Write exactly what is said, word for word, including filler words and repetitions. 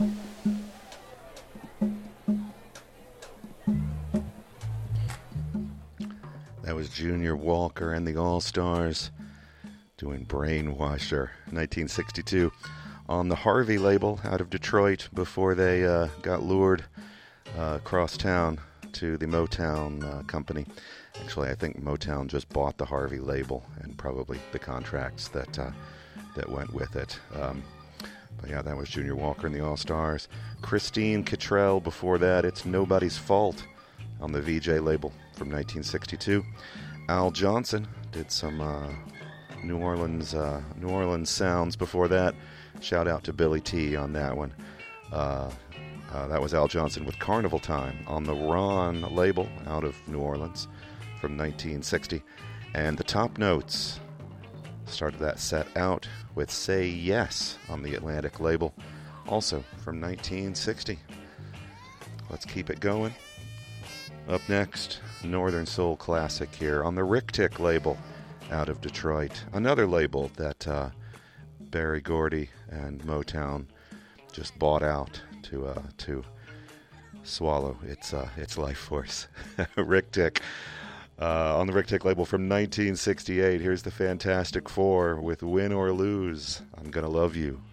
That was Junior Walker and the All-Stars doing Brainwasher, nineteen sixty-two, on the Harvey label out of Detroit before they uh, got lured uh, across town to the Motown uh, company. Actually, I think Motown just bought the Harvey label and probably the contracts that uh, that went with it. Um, but yeah, that was Junior Walker and the All-Stars. Christine Kittrell before that, It's Nobody's Fault on the V J label from nineteen sixty-two. Al Johnson did some uh, New Orleans uh, New Orleans sounds before that. Shout out to Billy T on that one. Uh, uh, that was Al Johnson with Carnival Time on the Ron label out of New Orleans from nineteen sixty. And the Top Notes started that set out with Say Yes on the Atlantic label, also from nineteen sixty. Let's keep it going. Up next, Northern Soul Classic here on the Rick Tick label out of Detroit. Another label that uh, Berry Gordy and Motown just bought out to uh, to swallow its uh, its life force. Rick Tick uh, on the Rick Tick label from nineteen sixty-eight. Here's the Fantastic Four with Win or Lose. I'm Gonna Love You.